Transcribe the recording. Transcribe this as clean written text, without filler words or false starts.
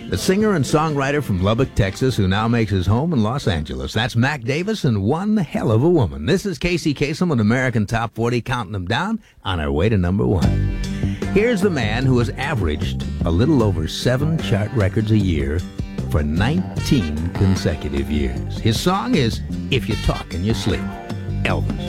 The singer and songwriter from Lubbock, Texas, who now makes his home in Los Angeles. That's Mac Davis and One Hell of a Woman. This is Casey Kasem with American Top 40, counting them down on our way to number one. Here's the man who has averaged a little over 7 chart records a year for 19 consecutive years. His song is If You Talk in Your Sleep, Elvis.